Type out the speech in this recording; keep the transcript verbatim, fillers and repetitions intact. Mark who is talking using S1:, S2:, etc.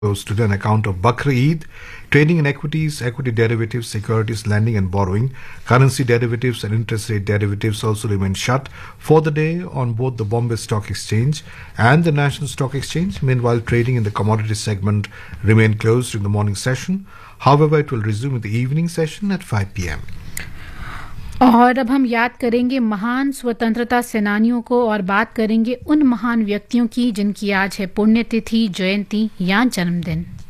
S1: closed today on account of Bakr Eid. Trading in equities, equity derivatives, securities lending and borrowing, currency derivatives and interest rate derivatives also remain shut for the day on both the Bombay Stock Exchange and the National Stock Exchange. Meanwhile, trading in the commodity segment remained closed in the morning session. However, it will resume in the evening session at five p m
S2: और अब हम याद करेंगे महान स्वतंत्रता सेनानियों को और बात करेंगे उन महान व्यक्तियों की जिनकी आज है पुण्यतिथि, जयंती या जन्मदिन।